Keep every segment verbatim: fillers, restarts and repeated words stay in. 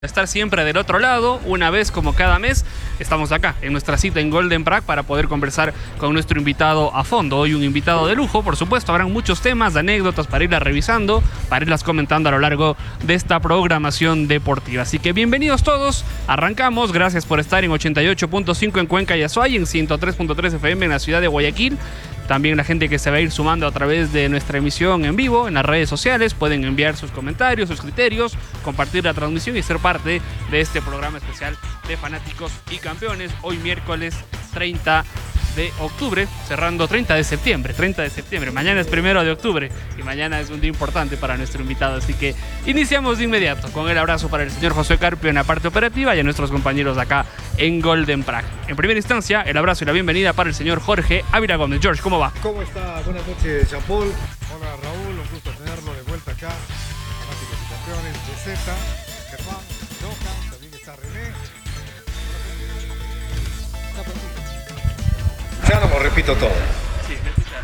Estar siempre del otro lado, una vez como cada mes, estamos acá en nuestra cita en Golden Prague para poder conversar con nuestro invitado a fondo. Hoy un invitado de lujo, por supuesto, habrán muchos temas, anécdotas para irlas revisando, para irlas comentando a lo largo de esta programación deportiva. Así que bienvenidos todos, arrancamos, gracias por estar en ochenta y ocho punto cinco en Cuenca y Azuay, en ciento tres punto tres F M en la ciudad de Guayaquil. También la gente que se va a ir sumando a través de nuestra emisión en vivo en las redes sociales pueden enviar sus comentarios, sus criterios, compartir la transmisión y ser parte de este programa especial de Fanáticos y Campeones. Hoy miércoles treinta de octubre, cerrando treinta de septiembre, treinta de septiembre. Mañana es primero de octubre y mañana es un día importante para nuestro invitado. Así que iniciamos de inmediato con el abrazo para el señor José Carpio en la parte operativa y a nuestros compañeros acá en Golden Prague. En primera instancia, el abrazo y la bienvenida para el señor Jorge Ávila Gómez. George, ¿cómo va? ¿Cómo está? Buenas noches, Jean Paul. Hola, Raúl. Un gusto tenerlo de vuelta acá. Fanáticos y Campeones, de Z, Germán, Johan, también está René. Ya no me repito todo. Sí,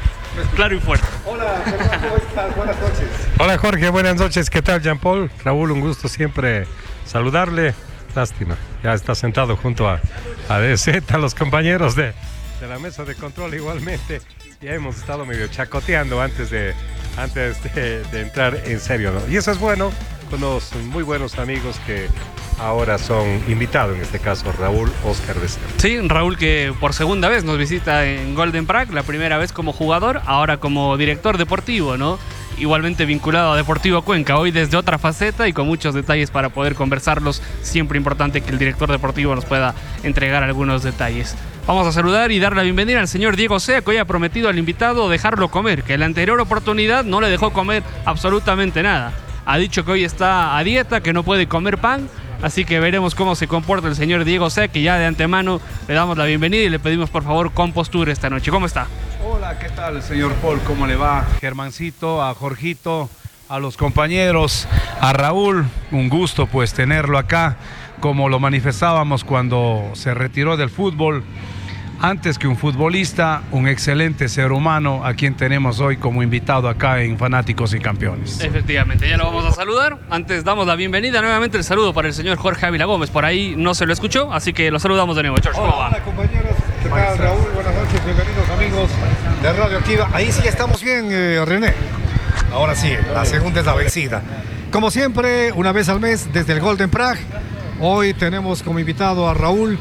claro y fuerte. Hola, Germán, ¿cómo estás? Buenas noches. Hola, Jorge. Buenas noches. ¿Qué tal, Jean Paul? Raúl, un gusto siempre saludarle. Lástima, ya está sentado junto a, a D Z, a los compañeros de, de la mesa de control igualmente. Ya hemos estado medio chacoteando antes de, antes de, de entrar en serio, ¿no? Y eso es bueno, con unos muy buenos amigos que ahora son invitados, en este caso Raúl Oscar Becerra. Sí, Raúl que por segunda vez nos visita en Golden Prague, la primera vez como jugador, ahora como director deportivo, ¿no? Igualmente vinculado a Deportivo Cuenca, hoy desde otra faceta y con muchos detalles para poder conversarlos. Siempre importante que el director deportivo nos pueda entregar algunos detalles. Vamos a saludar y dar la bienvenida al señor Diego Sea, que hoy ha prometido al invitado dejarlo comer, que en la anterior oportunidad no le dejó comer absolutamente nada. Ha dicho que hoy está a dieta, que no puede comer pan, así que veremos cómo se comporta el señor Diego Sea, que ya de antemano le damos la bienvenida y le pedimos por favor compostura esta noche. ¿Cómo está? Hola, ¿qué tal, señor Paul? ¿Cómo le va? Germancito, a Jorgito, a los compañeros, a Raúl, un gusto pues tenerlo acá, como lo manifestábamos cuando se retiró del fútbol. Antes que un futbolista, un excelente ser humano a quien tenemos hoy como invitado acá en Fanáticos y Campeones. Efectivamente, ya lo vamos a saludar. Antes damos la bienvenida, nuevamente el saludo para el señor Jorge Ávila Gómez. Por ahí no se lo escuchó, así que lo saludamos de nuevo. George, ¿cómo va? Hola, compañeros. ¿Qué tal, Raúl? Buenas noches, bienvenidos amigos de Radio Activa. Ahí sí estamos bien, eh, René. Ahora sí, la segunda es la vencida. Como siempre, una vez al mes desde el Golden Prague. Hoy tenemos como invitado a Raúl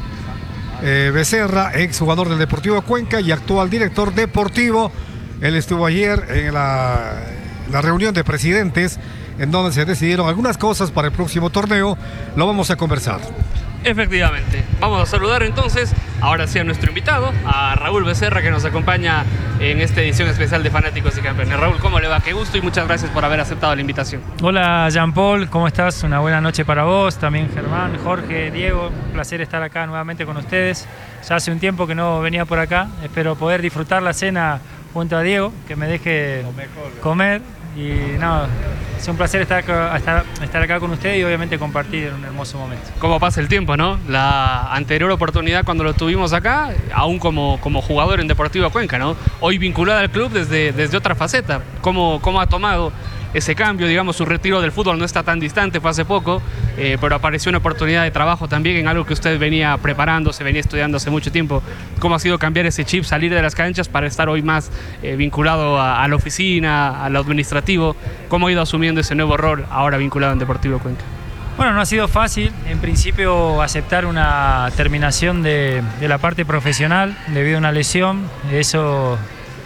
Eh, Becerra, ex jugador del Deportivo Cuenca y actual director deportivo. Él estuvo ayer en la, la reunión de presidentes en donde se decidieron algunas cosas para el próximo torneo. Lo vamos a conversar. Efectivamente, vamos a saludar entonces ahora sí a nuestro invitado, a Raúl Becerra, que nos acompaña en esta edición especial de Fanáticos y Campeones. Raúl, ¿cómo le va? Qué gusto y muchas gracias por haber aceptado la invitación. Hola, Jean Paul, ¿cómo estás? Una buena noche para vos, también Germán, Jorge, Diego. Un placer estar acá nuevamente con ustedes. Ya hace un tiempo que no venía por acá. Espero poder disfrutar la cena junto a Diego, que me deje comer. Y no, es un placer estar acá, estar, estar acá con ustedes y obviamente compartir un hermoso momento. ¿Cómo pasa el tiempo, no? La anterior oportunidad cuando lo tuvimos acá, aún como, como jugador en Deportivo Cuenca, ¿no? Hoy vinculado al club desde, desde otra faceta. ¿Cómo, cómo ha tomado ese cambio? Digamos, su retiro del fútbol no está tan distante, fue hace poco, eh, pero apareció una oportunidad de trabajo también en algo que usted venía preparando, se venía estudiando hace mucho tiempo. ¿Cómo ha sido cambiar ese chip, salir de las canchas para estar hoy más eh, vinculado a, a la oficina, a lo administrativo? ¿Cómo ha ido asumiendo ese nuevo rol ahora vinculado en Deportivo Cuenca? Bueno, no ha sido fácil, en principio, aceptar una terminación de, de la parte profesional debido a una lesión. Eso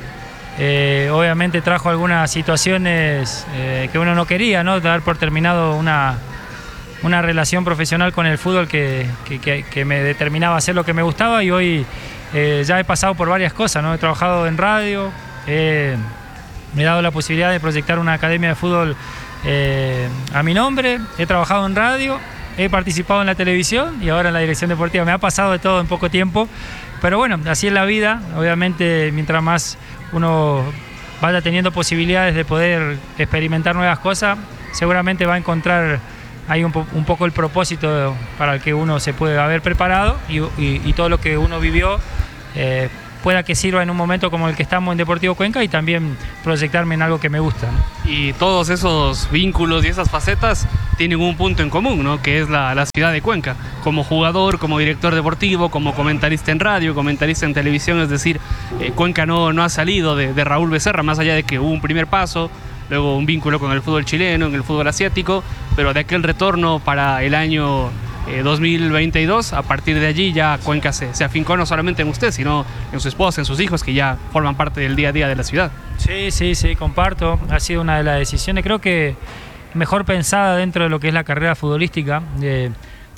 Eh, obviamente trajo algunas situaciones eh, que uno no quería, ¿no? Dar por terminado una, una relación profesional con el fútbol que, que, que, que me determinaba hacer lo que me gustaba, y hoy eh, ya he pasado por varias cosas, ¿no? He trabajado en radio, eh, me he dado la posibilidad de proyectar una academia de fútbol eh, a mi nombre, he trabajado en radio, he participado en la televisión y ahora en la dirección deportiva. Me ha pasado de todo en poco tiempo, pero bueno, así es la vida. Obviamente, mientras más uno vaya teniendo posibilidades de poder experimentar nuevas cosas, seguramente va a encontrar ahí un, po un poco el propósito para el que uno se puede haber preparado, y, y, y todo lo que uno vivió eh, pueda que sirva en un momento como el que estamos en Deportivo Cuenca y también proyectarme en algo que me gusta, ¿no? Y todos esos vínculos y esas facetas tienen un punto en común, ¿no? Que es la, la ciudad de Cuenca. Como jugador, como director deportivo, como comentarista en radio, comentarista en televisión, es decir, eh, Cuenca no, no ha salido de, de Raúl Becerra, más allá de que hubo un primer paso, luego un vínculo con el fútbol chileno, en el fútbol asiático, pero de aquel retorno para el año eh, dos mil veintidós, a partir de allí ya Cuenca se, se afincó no solamente en usted, sino en su esposa, en sus hijos, que ya forman parte del día a día de la ciudad. Sí, sí, sí, comparto. Ha sido una de las decisiones, creo que mejor pensada dentro de lo que es la carrera futbolística. Eh,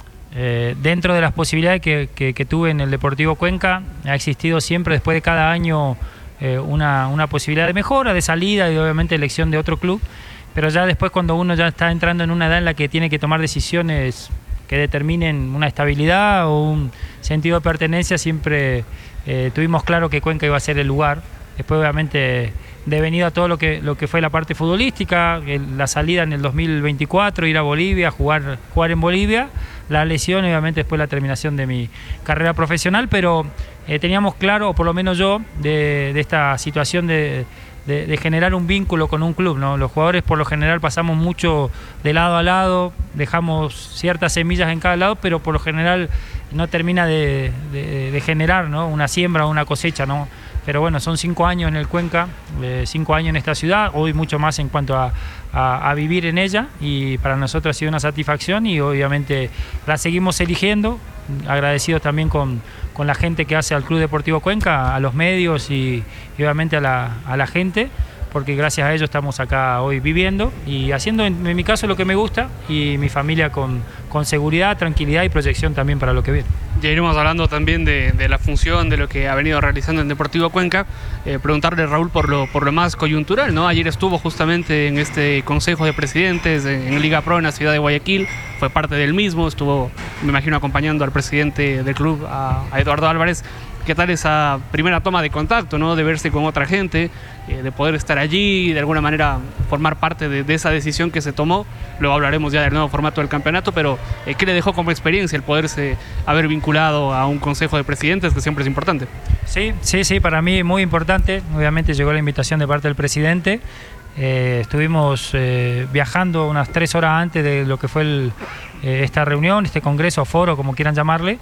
eh, dentro de las posibilidades que, que, que tuve en el Deportivo Cuenca, ha existido siempre, después de cada año, eh, una, una posibilidad de mejora, de salida y obviamente elección de otro club. Pero ya después, cuando uno ya está entrando en una edad en la que tiene que tomar decisiones que determinen una estabilidad o un sentido de pertenencia, siempre eh, tuvimos claro que Cuenca iba a ser el lugar. Después, obviamente, devenido a todo lo que, lo que fue la parte futbolística, el, la salida en el dos mil veinticuatro, ir a Bolivia, jugar, jugar en Bolivia, la lesión y obviamente después la terminación de mi carrera profesional, pero eh, teníamos claro, o por lo menos yo, de, de esta situación de, de, de generar un vínculo con un club, ¿no? Los jugadores por lo general pasamos mucho de lado a lado, dejamos ciertas semillas en cada lado, pero por lo general no termina de, de, de generar, ¿no? Una siembra o una cosecha, ¿no? Pero bueno, son cinco años en el Cuenca, eh, cinco años en esta ciudad, hoy mucho más en cuanto a, a, a vivir en ella, y para nosotros ha sido una satisfacción y obviamente la seguimos eligiendo, agradecidos también con, con la gente que hace al Club Deportivo Cuenca, a los medios y, y obviamente a la, a la gente, porque gracias a ellos estamos acá hoy viviendo y haciendo en, en mi caso lo que me gusta, y mi familia con, con seguridad, tranquilidad y proyección también para lo que viene. Ya iremos hablando también de, de la función, de lo que ha venido realizando en Deportivo Cuenca. Eh, preguntarle, Raúl, por lo, por lo más coyuntural, ¿no? Ayer estuvo justamente en este Consejo de Presidentes en Liga Pro en la ciudad de Guayaquil, fue parte del mismo, estuvo, me imagino, acompañando al presidente del club, a, a Eduardo Álvarez. ¿Qué tal esa primera toma de contacto, ¿no? De verse con otra gente, eh, de poder estar allí y de alguna manera formar parte de, de esa decisión que se tomó? Luego hablaremos ya del nuevo formato del campeonato, pero eh, ¿qué le dejó como experiencia el poderse haber vinculado a un consejo de presidentes, que siempre es importante? Sí, sí, sí, para mí muy importante. Obviamente llegó la invitación de parte del presidente. Eh, estuvimos eh, viajando unas tres horas antes de lo que fue el, eh, esta reunión, este congreso, foro, como quieran llamarle,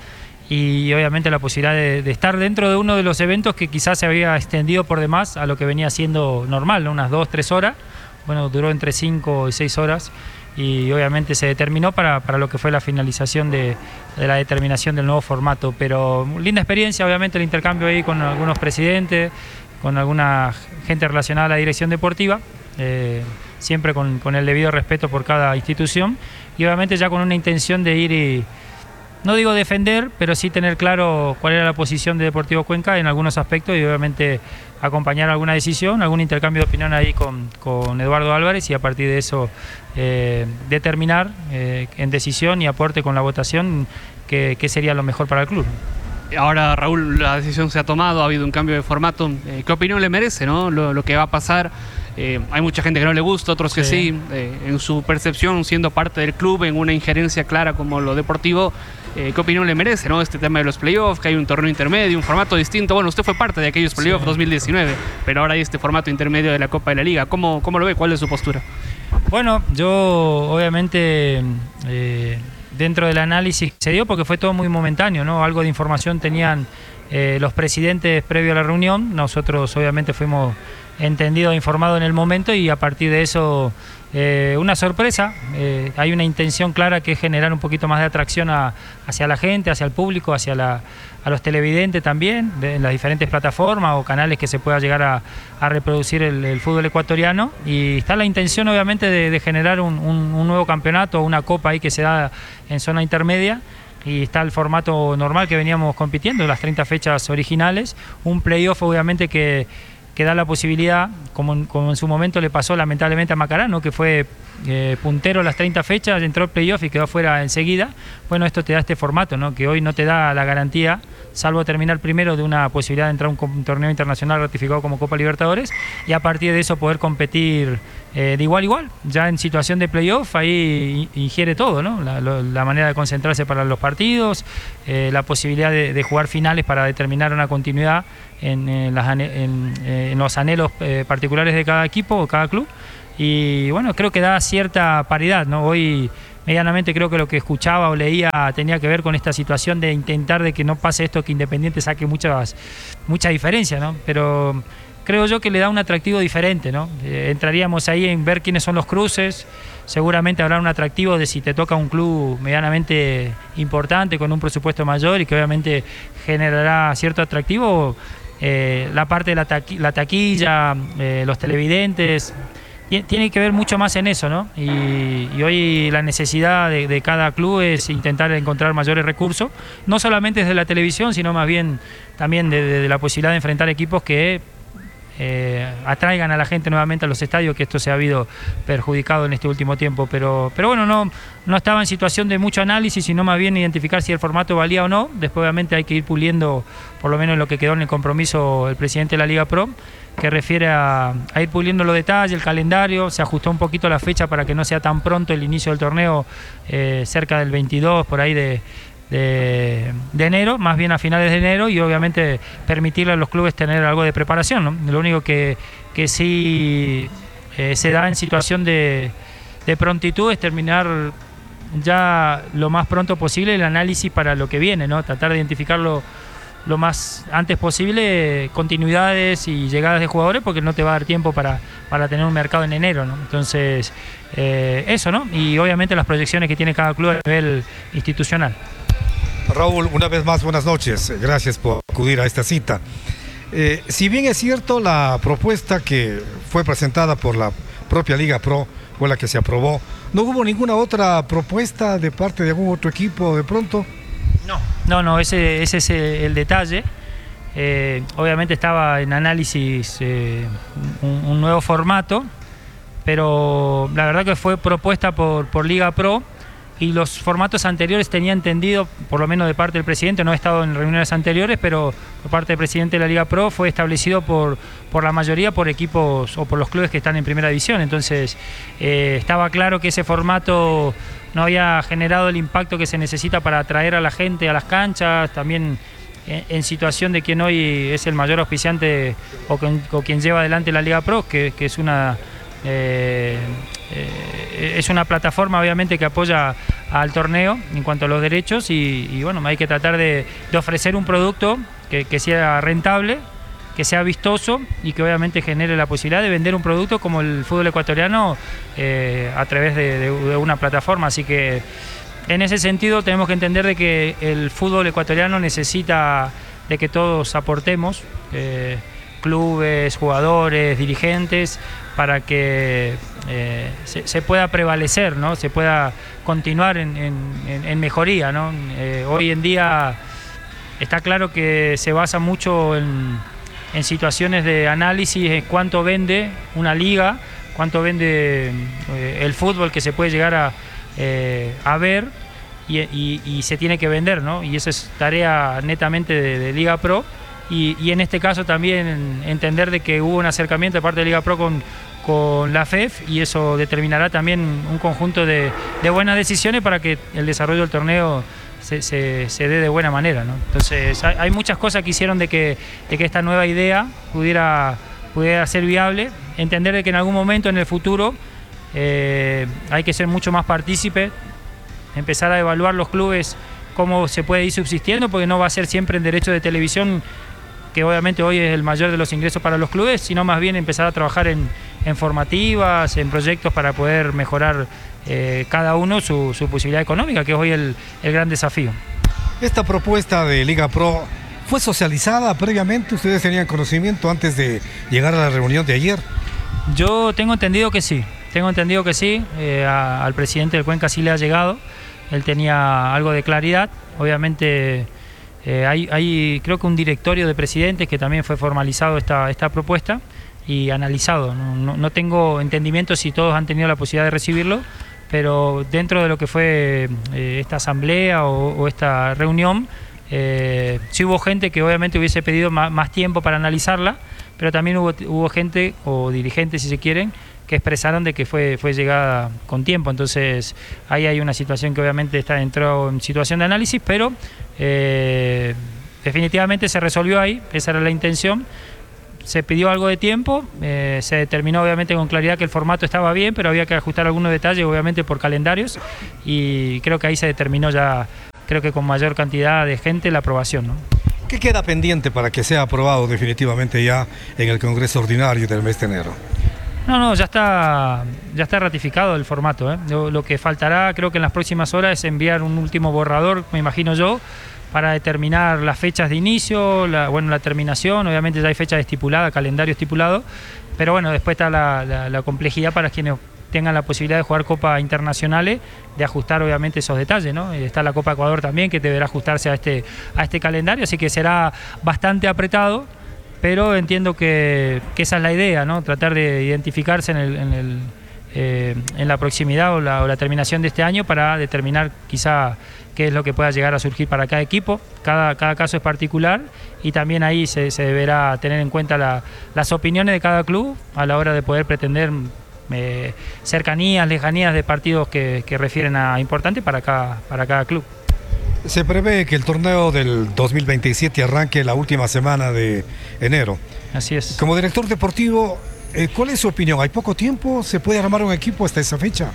y obviamente la posibilidad de, de estar dentro de uno de los eventos que quizás se había extendido por demás a lo que venía siendo normal, ¿no? Unas dos, tres horas. Bueno, duró entre cinco y seis horas y obviamente se determinó para, para lo que fue la finalización de, de la determinación del nuevo formato. Pero linda experiencia, obviamente, el intercambio ahí con algunos presidentes, con alguna gente relacionada a la dirección deportiva, eh, siempre con, con el debido respeto por cada institución y obviamente ya con una intención de ir y, no digo defender, pero sí tener claro cuál era la posición de Deportivo Cuenca en algunos aspectos y obviamente acompañar alguna decisión, algún intercambio de opinión ahí con, con Eduardo Álvarez y a partir de eso eh, determinar eh, en decisión y aporte con la votación qué sería lo mejor para el club. Ahora, Raúl, la decisión se ha tomado, ha habido un cambio de formato. Eh, ¿Qué opinión le merece, no? lo, lo que va a pasar? Eh, hay mucha gente que no le gusta, otros que sí. sí eh, en su percepción, siendo parte del club, en una injerencia clara como lo deportivo, eh, ¿qué opinión le merece, no? Este tema de los playoffs, que hay un torneo intermedio, un formato distinto. Bueno, usted fue parte de aquellos playoffs sí. dos mil diecinueve, pero ahora hay este formato intermedio de la Copa de la Liga. ¿Cómo, cómo lo ve? ¿Cuál es su postura? Bueno, yo obviamente... Eh, dentro del análisis se dio porque fue todo muy momentáneo, ¿no? Algo de información tenían eh, los presidentes previo a la reunión. Nosotros obviamente fuimos entendidos e informados en el momento y a partir de eso eh, una sorpresa. Eh, hay una intención clara que es generar un poquito más de atracción a, hacia la gente, hacia el público, hacia la, a los televidentes también, de, en las diferentes plataformas o canales que se pueda llegar a, a reproducir el, el fútbol ecuatoriano. Y está la intención obviamente de, de generar un, un, un nuevo campeonato, una copa ahí que se da en zona intermedia. Y está el formato normal que veníamos compitiendo, las treinta fechas originales, un playoff obviamente que, que que da la posibilidad, como, como en su momento le pasó lamentablemente a Macará, ¿no? Que fue eh, puntero las treinta fechas, entró al playoff y quedó fuera enseguida. Bueno, esto te da este formato, ¿no? Que hoy no te da la garantía, salvo terminar primero, de una posibilidad de entrar a un, un torneo internacional ratificado como Copa Libertadores, y a partir de eso poder competir eh, de igual a igual, ya en situación de playoff. Ahí ingiere todo, ¿no? La, lo, la manera de concentrarse para los partidos, eh, la posibilidad de, de jugar finales para determinar una continuidad en, en, las, en, en los anhelos eh, particulares de cada equipo o cada club. Y bueno, creo que da cierta paridad, ¿no? Hoy medianamente creo que lo que escuchaba o leía tenía que ver con esta situación de intentar de que no pase esto, que Independiente saque muchas, mucha diferencia, ¿no? Pero creo yo que le da un atractivo diferente, ¿no? Eh, entraríamos ahí en ver quiénes son los cruces. Seguramente habrá un atractivo de si te toca un club medianamente importante con un presupuesto mayor y que obviamente generará cierto atractivo. Eh, la parte de la, taqui la taquilla, eh, los televidentes, tiene que ver mucho más en eso, ¿no? Y, y hoy la necesidad de, de cada club es intentar encontrar mayores recursos, no solamente desde la televisión, sino más bien también de, de, de la posibilidad de enfrentar equipos que eh, atraigan a la gente nuevamente a los estadios, que esto se ha habido perjudicado en este último tiempo. Pero, pero bueno, no, no estaba en situación de mucho análisis, sino más bien identificar si el formato valía o no. Después obviamente hay que ir puliendo, por lo menos lo que quedó en el compromiso el presidente de la Liga Pro, que refiere a, a ir puliendo los detalles, el calendario. Se ajustó un poquito la fecha para que no sea tan pronto el inicio del torneo, eh, cerca del veintidós, por ahí de, de, de enero, más bien a finales de enero, y obviamente permitirle a los clubes tener algo de preparación, ¿no? Lo único que, que sí eh, se da en situación de, de prontitud es terminar ya lo más pronto posible el análisis para lo que viene, ¿no? Tratar de identificarlo lo más antes posible, continuidades y llegadas de jugadores, porque no te va a dar tiempo para, para tener un mercado en enero, ¿no? Entonces, eh, eso, ¿no? Y obviamente las proyecciones que tiene cada club a nivel institucional. Raúl, una vez más, buenas noches. Gracias por acudir a esta cita. Eh, si bien es cierto, la propuesta que fue presentada por la propia Liga Pro fue la que se aprobó, ¿no hubo ninguna otra propuesta de parte de algún otro equipo de pronto? No, no, no, ese, ese es el detalle. Eh, obviamente estaba en análisis eh, un, un nuevo formato, pero la verdad que fue propuesta por, por Liga Pro, y los formatos anteriores tenía entendido, por lo menos de parte del presidente, no he estado en reuniones anteriores, pero por parte del presidente de la Liga Pro fue establecido por, por la mayoría por equipos o por los clubes que están en primera división. Entonces eh, estaba claro que ese formato no había generado el impacto que se necesita para atraer a la gente a las canchas, también en, en situación de quien hoy es el mayor auspiciante o, con, o quien lleva adelante la Liga Pro, que, que es una... Eh, eh, es una plataforma obviamente que apoya al torneo en cuanto a los derechos, y, y bueno, hay que tratar de, de ofrecer un producto que, que sea rentable, que sea vistoso y que obviamente genere la posibilidad de vender un producto como el fútbol ecuatoriano eh, a través de, de, de una plataforma. Así que en ese sentido tenemos que entender de que el fútbol ecuatoriano necesita de que todos aportemos, eh, clubes, jugadores, dirigentes, para que eh, se, se pueda prevalecer, ¿no? Se pueda continuar en, en, en mejoría, ¿no? Eh, hoy en día está claro que se basa mucho en, en situaciones de análisis en cuánto vende una liga, cuánto vende eh, el fútbol que se puede llegar a, eh, a ver, y, y, y se tiene que vender, ¿no? Y eso es tarea netamente de, de Liga Pro. Y, y en este caso también entender de que hubo un acercamiento de parte de Liga Pro con, con la F E F, y eso determinará también un conjunto de, de buenas decisiones para que el desarrollo del torneo se, se, se dé de buena manera, ¿no? Entonces hay, hay muchas cosas que hicieron de que, de que esta nueva idea pudiera, pudiera ser viable. Entender de que en algún momento en el futuro eh, hay que ser mucho más partícipe, empezar a evaluar los clubes cómo se puede ir subsistiendo, porque no va a ser siempre en derecho de televisión, que obviamente hoy es el mayor de los ingresos para los clubes, sino más bien empezar a trabajar en, en formativas, en proyectos para poder mejorar eh, cada uno su, su posibilidad económica, que es hoy el, el gran desafío. Esta propuesta de Liga Pro fue socializada previamente, ¿ustedes tenían conocimiento antes de llegar a la reunión de ayer? Yo tengo entendido que sí, tengo entendido que sí, eh, a, al presidente del Cuenca sí le ha llegado, él tenía algo de claridad, obviamente. Eh, hay, hay creo que un directorio de presidentes que también fue formalizado esta, esta propuesta, y analizado. No, no, no tengo entendimiento si todos han tenido la posibilidad de recibirlo, pero dentro de lo que fue eh, esta asamblea o, o esta reunión, eh, sí hubo gente que obviamente hubiese pedido más, más tiempo para analizarla, pero también hubo, hubo gente, o dirigentes si se quieren, que expresaron de que fue, fue llegada con tiempo. Entonces ahí hay una situación que obviamente está entrado en situación de análisis, pero eh, definitivamente se resolvió ahí, esa era la intención. Se pidió algo de tiempo, eh, se determinó obviamente con claridad que el formato estaba bien, pero había que ajustar algunos detalles obviamente por calendarios, y creo que ahí se determinó ya, creo que con mayor cantidad de gente, la aprobación, ¿no? ¿Qué queda pendiente para que sea aprobado definitivamente ya en el Congreso Ordinario del mes de enero? No, no, ya está, ya está ratificado el formato, ¿eh? Lo, lo que faltará creo que en las próximas horas es enviar un último borrador, me imagino yo, para determinar las fechas de inicio, la, bueno, la terminación. Obviamente ya hay fecha estipulada, calendario estipulado, pero bueno, después está la, la, la complejidad para quienes tengan la posibilidad de jugar copas internacionales, de ajustar obviamente esos detalles, ¿no? Está la Copa Ecuador también, que deberá ajustarse a este, a este calendario, así que será bastante apretado, pero entiendo que, que esa es la idea, ¿no? Tratar de identificarse en el, en el eh, en la proximidad o la, o la terminación de este año para determinar quizá qué es lo que pueda llegar a surgir para cada equipo. Cada, cada caso es particular, y también ahí se, se deberá tener en cuenta la, las opiniones de cada club a la hora de poder pretender eh, cercanías, lejanías de partidos que, que refieren a importante para cada, para cada club. Se prevé que el torneo del dos mil veintisiete arranque la última semana de enero. Así es. Como director deportivo, ¿cuál es su opinión? ¿Hay poco tiempo? ¿Se puede armar un equipo hasta esa fecha?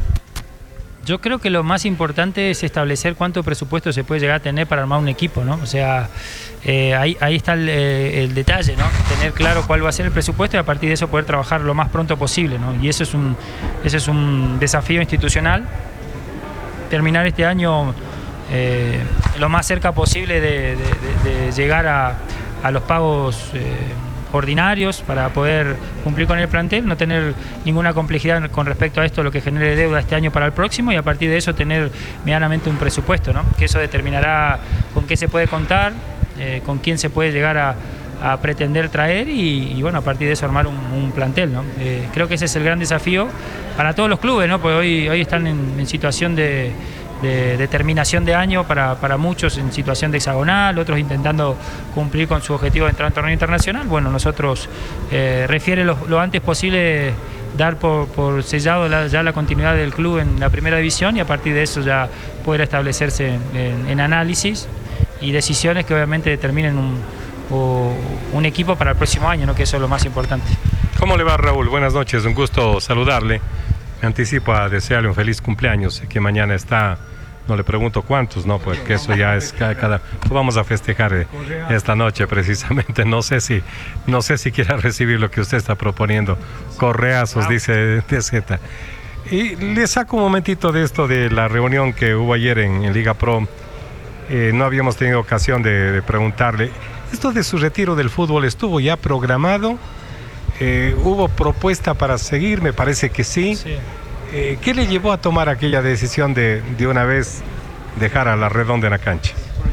Yo creo que lo más importante es establecer cuánto presupuesto se puede llegar a tener para armar un equipo, ¿no? O sea, eh, ahí, ahí está el, eh, el detalle, ¿no? Tener claro cuál va a ser el presupuesto y a partir de eso poder trabajar lo más pronto posible, ¿no? Y eso es un, eso es un desafío institucional. Terminar este año eh, lo más cerca posible de, de, de, de llegar a, a los pagos eh, ordinarios para poder cumplir con el plantel, no tener ninguna complejidad con respecto a esto, lo que genere deuda este año para el próximo, y a partir de eso tener medianamente un presupuesto, ¿no? Que eso determinará con qué se puede contar, eh, con quién se puede llegar a, a pretender traer y, y bueno, a partir de eso armar un, un plantel, ¿no? Eh, creo que ese es el gran desafío para todos los clubes, ¿no? Porque hoy, hoy están en, en situación de de, de terminación de año para, para muchos en situación de hexagonal, otros intentando cumplir con su objetivo de entrar en torneo internacional. Bueno, nosotros eh, refiere lo, lo antes posible dar por, por sellado la, ya la continuidad del club en la primera división, y a partir de eso ya poder establecerse en, en, en análisis y decisiones que obviamente determinen un, o, un equipo para el próximo año, ¿no? Que eso es lo más importante. ¿Cómo le va, Raúl? Buenas noches, un gusto saludarle. Me anticipo a desearle un feliz cumpleaños, sé que mañana está, no le pregunto cuántos, no, porque eso ya es cada, cada pues vamos a festejar esta noche precisamente, no sé si no sé si quiera recibir lo que usted está proponiendo, correazos, dice D Z. Y le saco un momentito de esto de la reunión que hubo ayer en, en Liga Pro. Eh, no habíamos tenido ocasión de, de preguntarle, ¿esto de su retiro del fútbol estuvo ya programado? Eh, ¿Hubo propuesta para seguir? Me parece que sí. Sí. Eh, ¿Qué le llevó a tomar aquella decisión de de una vez dejar a la redonda en la cancha?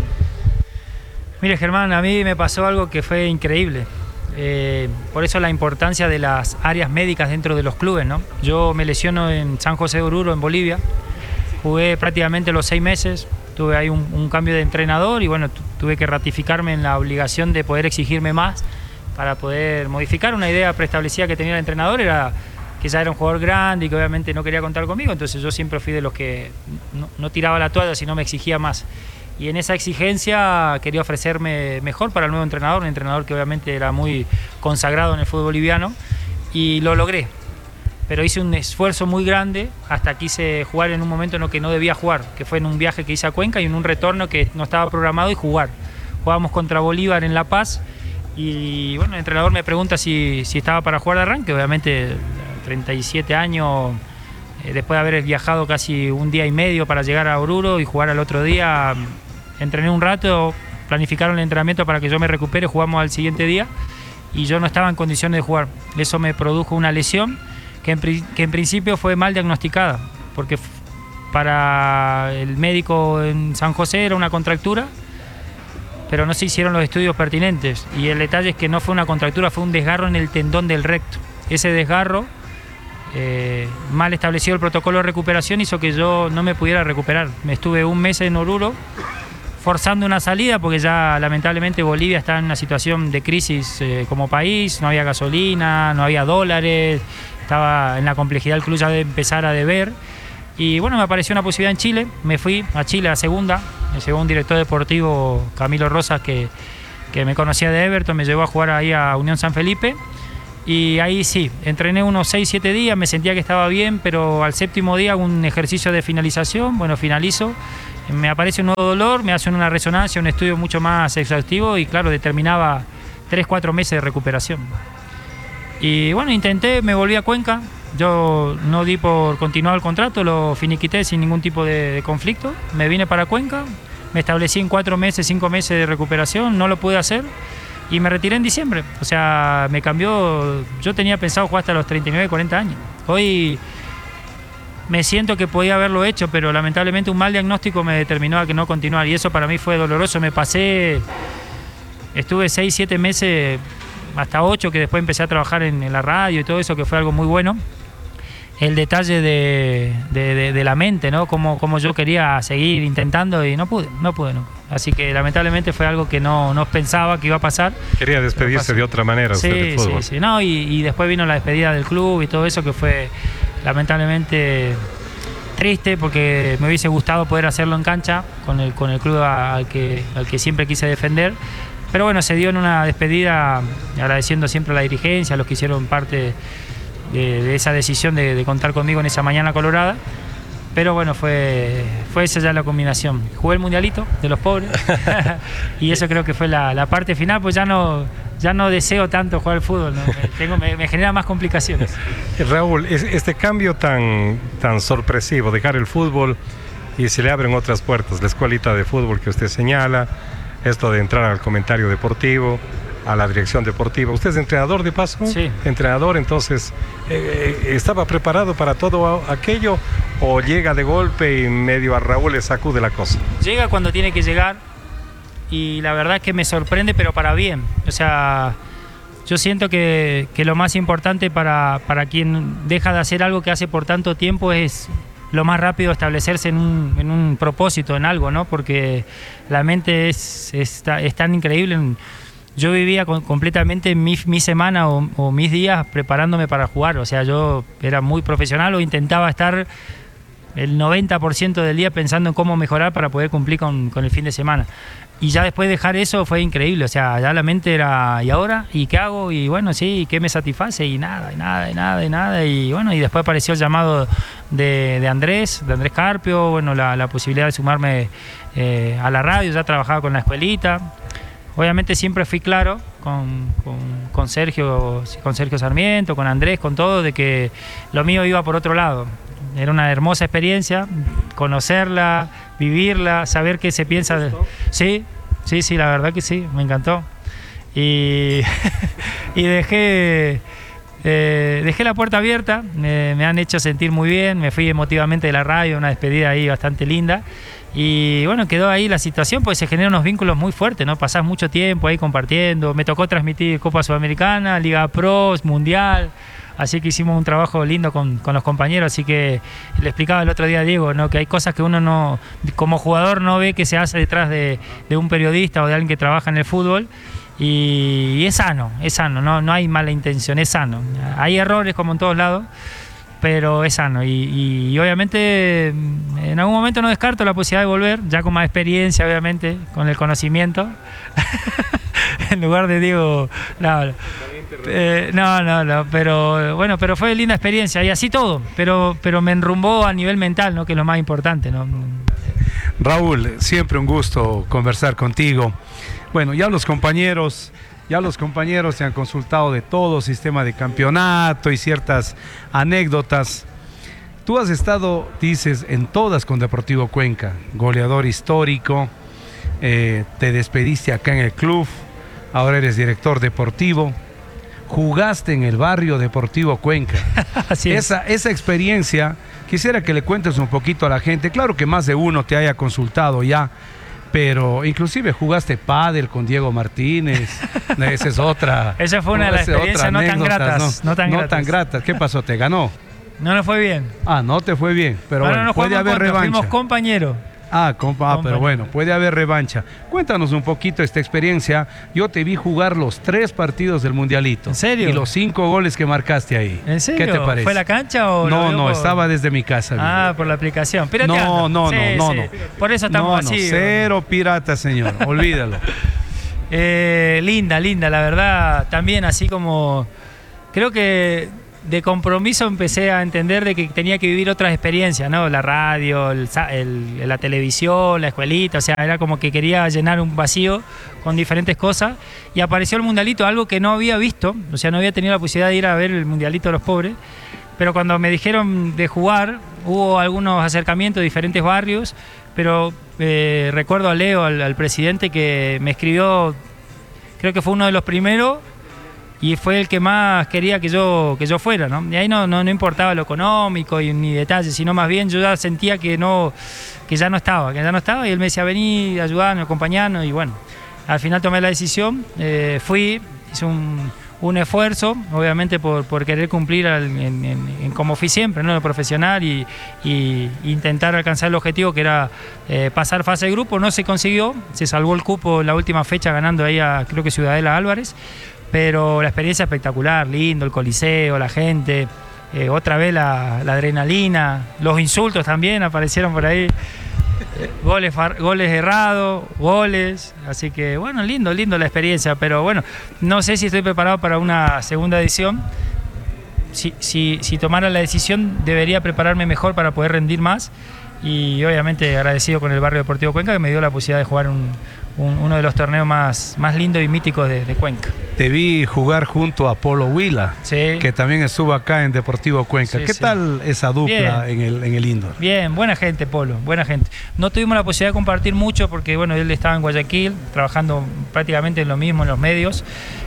Mire, Germán, a mí me pasó algo que fue increíble. Eh, por eso la importancia de las áreas médicas dentro de los clubes, ¿no? Yo me lesiono en San José de Oruro, en Bolivia. Jugué prácticamente los seis meses. Tuve ahí un, un cambio de entrenador y bueno, tuve que ratificarme en la obligación de poder exigirme más para poder modificar una idea preestablecida que tenía el entrenador. Era que ya era un jugador grande y que obviamente no quería contar conmigo, entonces yo siempre fui de los que no, no tiraba la toalla, sino me exigía más. Y en esa exigencia quería ofrecerme mejor para el nuevo entrenador, un entrenador que obviamente era muy consagrado en el fútbol boliviano, y lo logré. Pero hice un esfuerzo muy grande, hasta quise jugar en un momento en el que no debía jugar, que fue en un viaje que hice a Cuenca y en un retorno que no estaba programado, y jugar. Jugábamos contra Bolívar en La Paz, y bueno, el entrenador me pregunta si, si estaba para jugar de arranque. Obviamente treinta y siete años, eh, después de haber viajado casi un día y medio para llegar a Oruro y jugar al otro día, entrené un rato, planificaron el entrenamiento para que yo me recupere, jugamos al siguiente día y yo no estaba en condiciones de jugar. Eso me produjo una lesión que en, que en principio fue mal diagnosticada, porque para el médico en San José era una contractura, pero no se hicieron los estudios pertinentes. Y el detalle es que no fue una contractura, fue un desgarro en el tendón del recto. Ese desgarro, eh, mal establecido el protocolo de recuperación, hizo que yo no me pudiera recuperar. Me estuve un mes en Oruro forzando una salida porque ya lamentablemente Bolivia está en una situación de crisis eh, como país, no había gasolina, no había dólares, estaba en la complejidad del club ya de empezar a deber. Y bueno, me apareció una posibilidad en Chile, me fui a Chile a segunda, me llevó un director deportivo, Camilo Rosas, que, que me conocía de Everton, me llevó a jugar ahí a Unión San Felipe. Y ahí sí, entrené unos seis siete días, me sentía que estaba bien, pero al séptimo día hago un ejercicio de finalización, bueno, finalizo, me aparece un nuevo dolor, me hacen una resonancia, un estudio mucho más exhaustivo y claro, determinaba tres cuatro meses de recuperación. Y bueno, intenté, me volví a Cuenca, yo no di por continuar el contrato, lo finiquité sin ningún tipo de, de conflicto, me vine para Cuenca, me establecí en cuatro meses, cinco meses de recuperación, no lo pude hacer. Y me retiré en diciembre, o sea, me cambió, yo tenía pensado jugar hasta los treinta y nueve, cuarenta años. Hoy me siento que podía haberlo hecho, pero lamentablemente un mal diagnóstico me determinó a que no continuar y eso para mí fue doloroso. Me pasé, estuve seis, siete meses, hasta ocho, que después empecé a trabajar en, en la radio y todo eso, que fue algo muy bueno. El detalle de, de, de, de la mente, ¿no? Como, como yo quería seguir intentando y no pude, no pude, no. Así que lamentablemente fue algo que no, no pensaba que iba a pasar. Quería despedirse de otra manera sí, usted del fútbol. Sí, sí, no, y, y después vino la despedida del club y todo eso que fue lamentablemente triste porque me hubiese gustado poder hacerlo en cancha con el, con el club al que, al que siempre quise defender. Pero bueno, se dio en una despedida agradeciendo siempre a la dirigencia, a los que hicieron parte de, de esa decisión de, de contar conmigo en esa mañana colorada. Pero bueno, fue, fue esa ya la combinación. Jugué el mundialito de los pobres y eso creo que fue la, la parte final, pues ya no, ya no deseo tanto jugar al fútbol, ¿no? me, tengo, me, me genera más complicaciones. Raúl, este cambio tan, tan sorpresivo, dejar el fútbol y se le abren otras puertas, la escuelita de fútbol que usted señala, esto de entrar al comentario deportivo, a la dirección deportiva. ¿Usted es entrenador de paso? Sí. Entrenador, entonces, eh, ¿estaba preparado para todo aquello o llega de golpe y medio a Raúl le sacude la cosa? Llega cuando tiene que llegar y la verdad es que me sorprende, pero para bien. O sea, yo siento que, que lo más importante para, para quien deja de hacer algo que hace por tanto tiempo es lo más rápido establecerse en un, en un propósito, en algo, ¿no? Porque la mente es, es, es tan increíble. Yo vivía con, completamente mi, mi semana o, o mis días preparándome para jugar. O sea, yo era muy profesional o intentaba estar el noventa por ciento del día pensando en cómo mejorar para poder cumplir con, con el fin de semana. Y ya después de dejar eso fue increíble. O sea, ya la mente era, ¿y ahora? ¿Y qué hago? Y bueno, sí, ¿qué me satisface? Y nada, y nada, y nada, y nada. Y bueno, y después apareció el llamado de, de Andrés, de Andrés Carpio, bueno, la, la posibilidad de sumarme eh, a la radio, ya trabajaba con la escuelita. Obviamente siempre fui claro con, con, con, Sergio, con Sergio Sarmiento, con Andrés, con todo, de que lo mío iba por otro lado. Era una hermosa experiencia, conocerla, vivirla, saber qué se piensa. De... Sí, sí, sí, la verdad que sí, me encantó. Y, y dejé, eh, dejé la puerta abierta, me, me han hecho sentir muy bien, me fui emotivamente de la radio, una despedida ahí bastante linda. Y bueno, quedó ahí la situación, pues se generan unos vínculos muy fuertes, ¿no? Pasás mucho tiempo ahí compartiendo. Me tocó transmitir Copa Sudamericana, Liga Pro, Mundial. Así que hicimos un trabajo lindo con, con los compañeros. Así que le explicaba el otro día a Diego, ¿no? Que hay cosas que uno no, como jugador no ve que se hace detrás de, de un periodista o de alguien que trabaja en el fútbol. Y, y es sano, es sano, no, no hay mala intención, es sano. Hay errores como en todos lados, pero es sano y, y, y obviamente en algún momento no descarto la posibilidad de volver, ya con más experiencia obviamente, con el conocimiento. En lugar de Diego, no, eh, no, no, no, pero bueno, pero fue linda experiencia y así todo, pero, pero me enrumbó a nivel mental, ¿no? Que es lo más importante, ¿no? Raúl, siempre un gusto conversar contigo. Bueno, ya los compañeros... Ya los compañeros se han consultado de todo, sistema de campeonato y ciertas anécdotas. Tú has estado, dices, en todas con Deportivo Cuenca, goleador histórico, eh, te despediste acá en el club, ahora eres director deportivo, jugaste en el barrio Deportivo Cuenca. Así es. Esa, esa experiencia, quisiera que le cuentes un poquito a la gente, claro que más de uno te haya consultado ya, pero inclusive jugaste pádel con Diego Martínez. Esa es otra. Esa fue una de las esa experiencias no tan anécdota, gratas. No, No tan no gratas. tan gratas. ¿Qué pasó? ¿Te ganó? No nos fue bien. Ah, no te fue bien, pero Bueno, bueno, no puede jugamos haber contra, revancha. fuimos compañeros. Ah, compa, ah, pero Compañero. bueno, puede haber revancha. Cuéntanos un poquito esta experiencia. Yo te vi jugar los tres partidos del Mundialito. ¿En serio? Y los cinco goles que marcaste ahí. ¿En serio? ¿Qué te parece? ¿Fue la cancha o lo No, vio no, por- estaba desde mi casa. Ah, amigo. por la aplicación. no, Pirateando. no, Sí, no, no, sí. no. Por eso estamos no, así. No, cero pirata, señor. Olvídalo. Eh, linda, linda, la verdad. También así como... Creo que de compromiso empecé a entender de que tenía que vivir otras experiencias, ¿no? La radio, el, sa- el- la televisión, la escuelita, o sea, era como que quería llenar un vacío con diferentes cosas y apareció el Mundialito, algo que no había visto, o sea, no había tenido la posibilidad de ir a ver el Mundialito de los pobres, pero cuando me dijeron de jugar, hubo algunos acercamientos de diferentes barrios, pero eh, recuerdo a Leo, al, al presidente, que me escribió, creo que fue uno de los primeros, y fue el que más quería que yo, que yo fuera, ¿no? Y ahí no, no, no importaba lo económico y ni detalles, sino más bien yo ya sentía que no, que ya no estaba, que ya no estaba, y él me decía, vení, ayudarnos, acompañarnos, y bueno, al final tomé la decisión, eh, fui, hice un, un esfuerzo, obviamente por, por querer cumplir al- en, en- en como fui siempre, ¿no? En lo profesional y, y intentar alcanzar el objetivo que era eh, pasar fase de grupo. No se consiguió, se salvó el cupo en la última fecha ganando ahí a creo que Ciudadela Álvarez, pero la experiencia espectacular, lindo, el coliseo, la gente, eh, otra vez la, la adrenalina, los insultos también aparecieron por ahí. Eh, goles, far- goles errados, goles, así que bueno, lindo, lindo la experiencia, pero bueno, no sé si estoy preparado para una segunda edición. Si, si, si tomara la decisión debería prepararme mejor para poder rendir más y obviamente agradecido con el Barrio Deportivo Cuenca que me dio la posibilidad de jugar un, un- uno de los torneos más, más lindos y míticos de, de Cuenca. Te vi jugar junto a Polo Huila, Sí. que también estuvo acá en Deportivo Cuenca. Sí, ¿Qué sí. tal esa dupla Bien. en el, en el indoor? Bien, buena gente, Polo, buena gente. No tuvimos la posibilidad de compartir mucho porque, bueno, él estaba en Guayaquil, trabajando prácticamente en lo mismo, en los medios.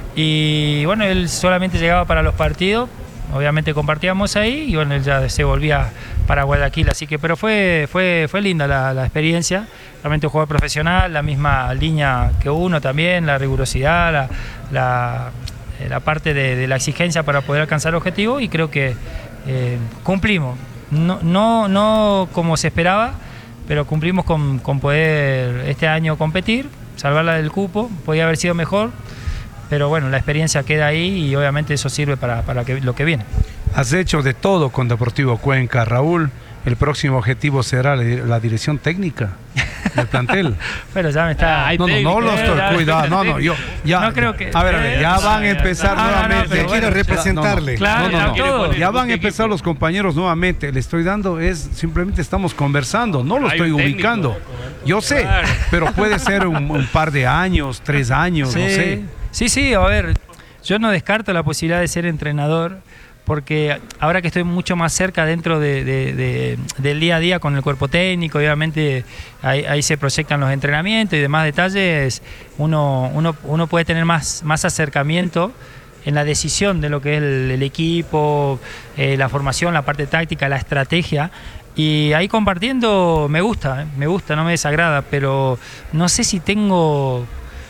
Y, bueno, él solamente llegaba para los partidos, obviamente compartíamos ahí, y, bueno, él ya se volvía para Guayaquil. Así que, pero fue, fue, fue linda la, la experiencia. Realmente un jugador profesional, la misma línea que uno también, la rigurosidad, la... la la parte de, de la exigencia para poder alcanzar el objetivo y creo que eh, cumplimos. No, no, no como se esperaba, pero cumplimos con, con poder este año competir, salvarla del cupo, podía haber sido mejor, pero bueno, la experiencia queda ahí y obviamente eso sirve para, para que, lo que viene. Has hecho de todo con Deportivo Cuenca, Raúl. El próximo objetivo será la, la dirección técnica del plantel. Pero ya me está... Ay, No, no, no técnico, lo estoy, eh, cuidado, no, no, yo, ya, No creo que- a ver, a ver, ya van a empezar No, no, no, nuevamente. pero quiere bueno, representarle. Claro, No, no, no. todo. Ya van a Busque empezar equipo. los compañeros nuevamente. Le estoy dando, es simplemente estamos conversando, no lo Hay estoy un técnico. ubicando. Yo sé, Claro. pero puede ser un, un par de años, tres años, Sí, no sé. sí, sí, a ver, yo no descarto la posibilidad de ser entrenador porque ahora que estoy mucho más cerca dentro de, de- de- del día a día con el cuerpo técnico, obviamente ahí, ahí se proyectan los entrenamientos y demás detalles, uno, uno, uno puede tener más, más acercamiento en la decisión de lo que es el, el equipo, eh, la formación, la parte táctica, la estrategia. Y ahí compartiendo me gusta, eh, me gusta, no me desagrada, pero no sé si tengo...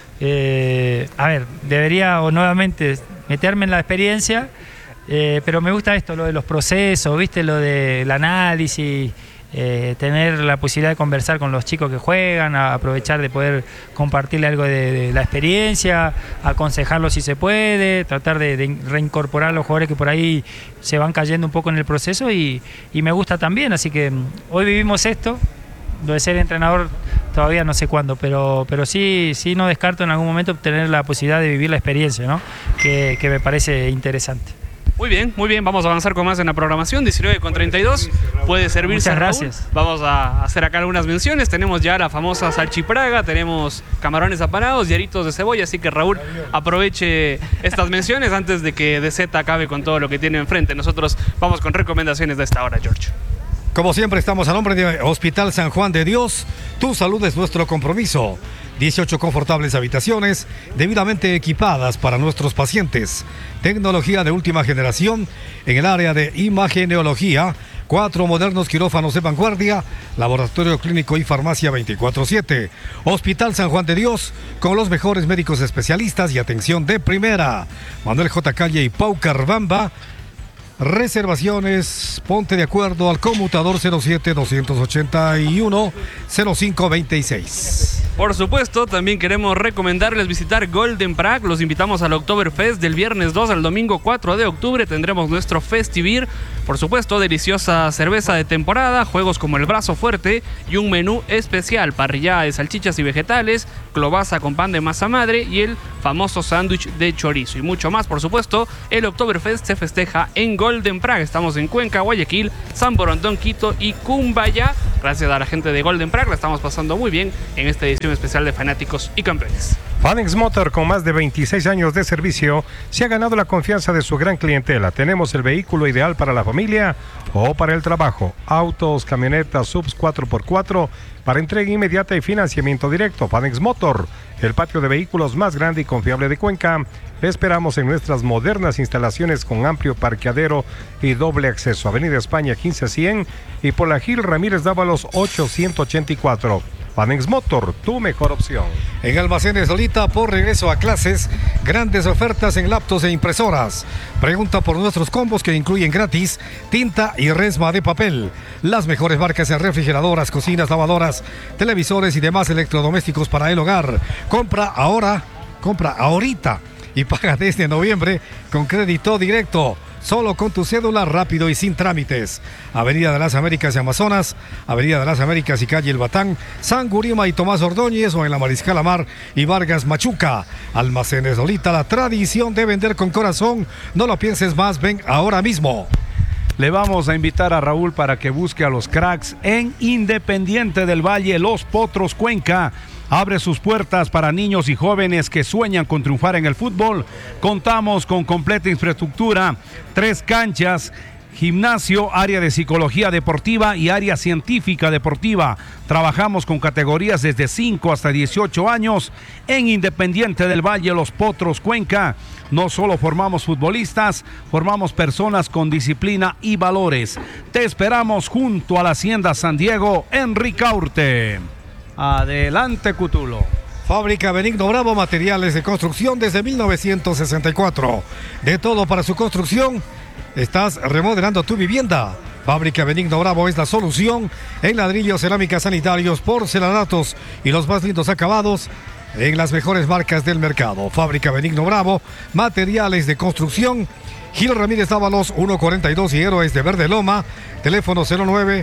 eh, a ver, debería o nuevamente meterme en la experiencia, eh, pero me gusta esto, lo de los procesos, ¿viste? Lo del análisis, eh, tener la posibilidad de conversar con los chicos que juegan, a aprovechar de poder compartirle algo de, de la experiencia, aconsejarlos si se puede, tratar de, de reincorporar a los jugadores que por ahí se van cayendo un poco en el proceso y, y me gusta también, así que mm, hoy vivimos esto. Lo de ser entrenador todavía no sé cuándo, pero, pero sí, sí no descarto en algún momento tener la posibilidad de vivir la experiencia, ¿no? que, que me parece interesante. Muy bien, muy bien. Vamos a avanzar con más en la programación. diecinueve con treinta y dos. Puede servirse. Muchas Raúl. gracias. Vamos a hacer acá algunas menciones. Tenemos ya la famosa salchipraga, tenemos camarones apanados y aritos de cebolla. Así que Raúl, aproveche estas menciones antes de que D Z acabe con todo lo que tiene enfrente. Nosotros vamos con recomendaciones de esta hora, George. Como siempre, estamos a nombre de Hospital San Juan de Dios. Tu salud es nuestro compromiso. dieciocho confortables habitaciones debidamente equipadas para nuestros pacientes. Tecnología de última generación en el área de imagenología Cuatro modernos quirófanos de vanguardia, laboratorio clínico y farmacia veinticuatro siete. Hospital San Juan de Dios, con los mejores médicos especialistas y atención de primera. Manuel J. Calle y Pau Carbamba. Reservaciones, ponte de acuerdo al conmutador cero siete dos ochenta y uno cero cinco veintiséis. Por supuesto, también queremos recomendarles visitar Golden Prague. Los invitamos al Oktoberfest del viernes dos al domingo cuatro de octubre. Tendremos nuestro Festivir. Por supuesto, deliciosa cerveza de temporada, juegos como el brazo fuerte y un menú especial, parrillada de salchichas y vegetales, clobaza con pan de masa madre y el famoso sándwich de chorizo y mucho más. Por supuesto, el Oktoberfest se festeja en Golden Prague. Estamos en Cuenca, Guayaquil, San Borondón, Quito y Cumbaya. Gracias a la gente de Golden Prague, la estamos pasando muy bien en esta edición especial de Fanáticos y Campeones. Fanex Motor, con más de veintiséis años de servicio, se ha ganado la confianza de su gran clientela. Tenemos el vehículo ideal para la familia o para el trabajo. Autos, camionetas, subs cuatro por cuatro para entrega inmediata y financiamiento directo. Fanex Motor, el patio de vehículos más grande y confiable de Cuenca. Le esperamos en nuestras modernas instalaciones con amplio parqueadero y doble acceso. Avenida España quince cien y por la Gil Ramírez Dávalos ochocientos ochenta y cuatro. Fanex Motor, tu mejor opción. En Almacenes Lolita, por regreso a clases, grandes ofertas en laptops e impresoras. Pregunta por nuestros combos que incluyen gratis tinta y resma de papel. Las mejores marcas en refrigeradoras, cocinas, lavadoras, televisores y demás electrodomésticos para el hogar. Compra ahora, compra ahorita y paga desde noviembre con crédito directo. Solo con tu cédula, rápido y sin trámites. Avenida de las Américas y Amazonas, Avenida de las Américas y Calle El Batán, San Gurima y Tomás Ordóñez, o en la Mariscal Amar y Vargas Machuca. Almacenes Lolita, la tradición de vender con corazón. No lo pienses más, ven ahora mismo. Le vamos a invitar a Raúl para que busque a los cracks en Independiente del Valle, Los Potros, Cuenca. Abre sus puertas para niños y jóvenes que sueñan con triunfar en el fútbol. Contamos con completa infraestructura, tres canchas, gimnasio, área de psicología deportiva y área científica deportiva. Trabajamos con categorías desde cinco hasta dieciocho años en Independiente del Valle, Los Potros, Cuenca. No solo formamos futbolistas, formamos personas con disciplina y valores. Te esperamos junto a la Hacienda San Diego en Ricaurte. Adelante, Cutulo. Fábrica Benigno Bravo, materiales de construcción desde mil novecientos sesenta y cuatro. De todo para su construcción. ¿Estás remodelando tu vivienda? Fábrica Benigno Bravo es la solución en ladrillos, cerámicas, sanitarios, porcelanatos y los más lindos acabados en las mejores marcas del mercado. Fábrica Benigno Bravo, materiales de construcción. Gil Ramírez Dávalos ciento cuarenta y dos y Héroes de Verde Loma. Teléfono cero nueve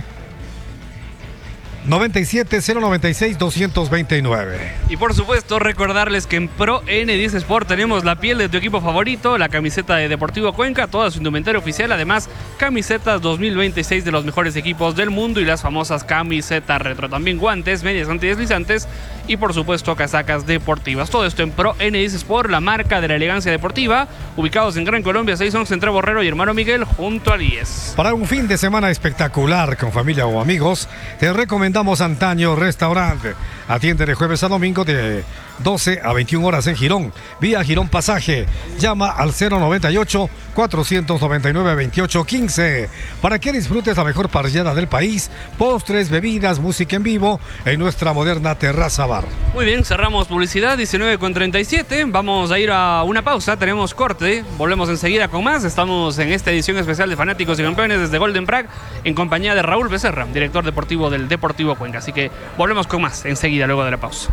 noventa y siete cero noventa y seis doscientos veintinueve. Y por supuesto recordarles que en Pro N diez Sport tenemos la piel de tu equipo favorito, la camiseta de Deportivo Cuenca, toda su indumentaria oficial, además camisetas dos mil veintiséis de los mejores equipos del mundo y las famosas camisetas retro, también guantes, medias antideslizantes y por supuesto casacas deportivas. Todo esto en Pro N diez Sport, la marca de la elegancia deportiva, ubicados en Gran Colombia seis once entre Borrero y Hermano Miguel junto al I E S. Para un fin de semana espectacular con familia o amigos, te recomendamos Antaño Restaurante. Atiende de jueves a domingo de doce a veintiuna horas en Girón. Vía Girón Pasaje. Llama al cero noventa y ocho cuatrocientos noventa y nueve veintiocho quince para que disfrutes la mejor parrillada del país, postres, bebidas, música en vivo en nuestra moderna terraza bar. Muy bien, cerramos publicidad, diecinueve con treinta y siete. Vamos a ir a una pausa, tenemos corte, volvemos enseguida con más. Estamos en esta edición especial de Fanáticos y Campeones desde Golden Prague en compañía de Raúl Becerra, director deportivo del Deportivo Cuenca. Así que volvemos con más enseguida luego de la pausa.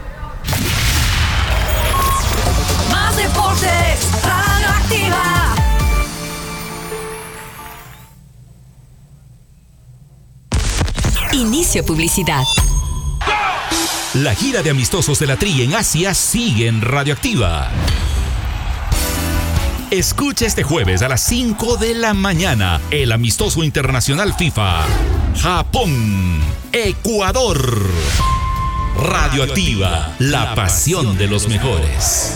Más deportes, Radio Activa. Inicio publicidad. La gira de amistosos de la Tri en Asia sigue en Radioactiva. Escucha este jueves a las cinco de la mañana el amistoso internacional FIFA. Japón, Ecuador. Radioactiva, la pasión de los mejores.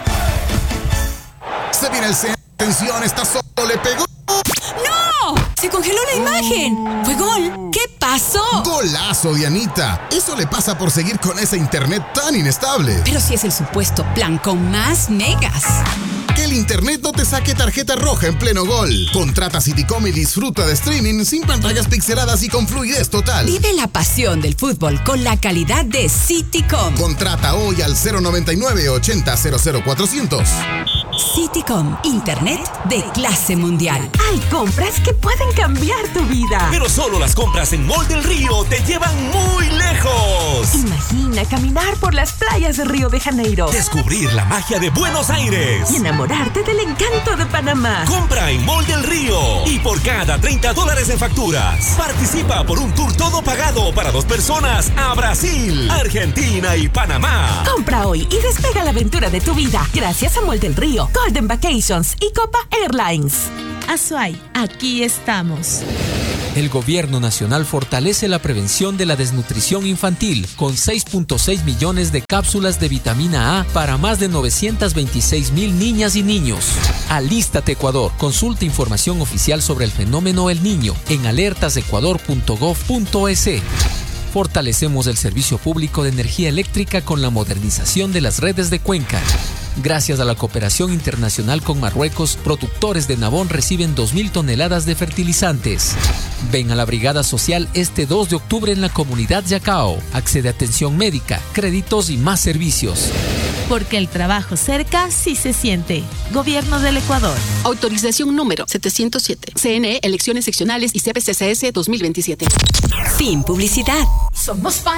Se viene el centro. Atención, está solo, le pegó. ¡No! ¡Se congeló la imagen! ¡Fue gol! ¿Qué pasó? Golazo, Dianita. Eso le pasa por seguir con ese internet tan inestable. Pero si es el supuesto plan con más megas. ¿Qué internet no te saque tarjeta roja en pleno gol. Contrata Citycom y disfruta de streaming sin pantallas pixeladas y con fluidez total. Vive la pasión del fútbol con la calidad de Citycom. Contrata hoy al cero noventa y nueve ochenta cero cero cuatrocientos. Citycom, internet de clase mundial. Hay compras que pueden cambiar tu vida. Pero solo las compras en Mall del Río te llevan muy lejos. Imagina caminar por las playas de Río de Janeiro. Descubrir la magia de Buenos Aires. Y enamorarte del encanto de Panamá. Compra en Mall del Río. Y por cada treinta dólares en facturas, participa por un tour todo pagado para dos personas a Brasil, Argentina y Panamá. Compra hoy y despega la aventura de tu vida. Gracias a Mall del Río, Golden Vacations y Copa Airlines. Azuay, aquí estamos. El Gobierno Nacional fortalece la prevención de la desnutrición infantil con seis punto seis millones de cápsulas de vitamina A para más de novecientas veintiséis mil niñas y niños. Alístate Ecuador. Consulta información oficial sobre el fenómeno El Niño en alertas ecuador punto gov punto es. Fortalecemos el servicio público de energía eléctrica con la modernización de las redes de Cuenca. Gracias a la cooperación internacional con Marruecos, productores de Nabón reciben dos mil toneladas de fertilizantes. Ven a la Brigada Social este dos de octubre en la comunidad Yacao. Accede a atención médica, créditos y más servicios. Porque el trabajo cerca sí se siente. Gobierno del Ecuador. Autorización número setecientos siete. C N E, elecciones seccionales y C P C C S dos mil veintisiete. Fin publicidad. Somos fan.